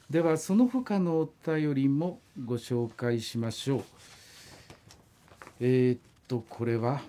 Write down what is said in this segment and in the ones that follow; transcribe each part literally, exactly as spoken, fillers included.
ではその他のお便りもご紹介しましょう。えー、っとこれは、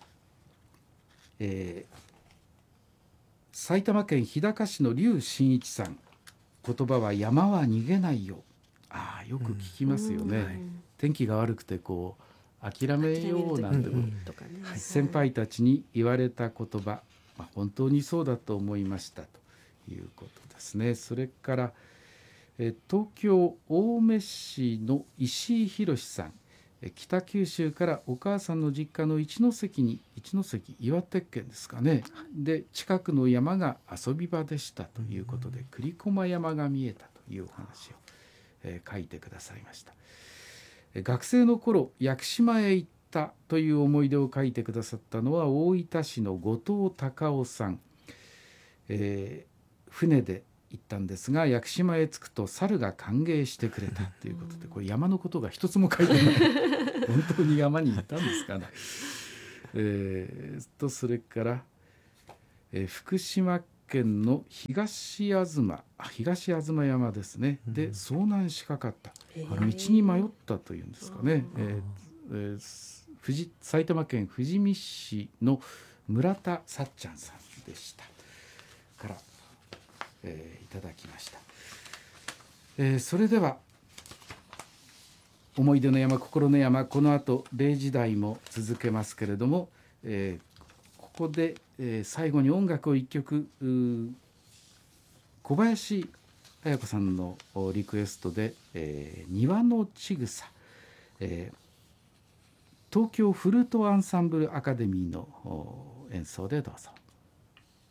えー、埼玉県日高市の劉真一さん。言葉は山は逃げないよ。ああよく聞きますよね、うんはい、天気が悪くてこう諦めようなんても、はい、先輩たちに言われた言葉、まあ、本当にそうだと思いましたということですね。それからえ東京青梅市の石井博さん。北九州からお母さんの実家の一関に一関岩手県ですかね、で近くの山が遊び場でしたということで、栗駒山が見えたというお話を、えー、書いてくださいました。学生の頃屋久島へ行ったという思い出を書いてくださったのは大分市の後藤隆夫さん。えー、船で行ったんですが屋久島へ着くと猿が歓迎してくれたということで、これ山のことが一つも書いてない本当に山に行ったんですかね。えー、とそれから、えー、福島県の東吾妻あ東吾妻山ですね、で遭難しかかった、道に迷ったというんですかね、えーえー、富士埼玉県富士見市の村田さっちゃんさんでしたから、えー、いただきました。えー、それでは思い出の山心の山、この後れいじ台も続けますけれども、えー、ここで、えー、最後に音楽を一曲小林綾子さんのリクエストで、えー、庭のちぐさ、えー、東京フルートアンサンブルアカデミーの演奏でどうぞ。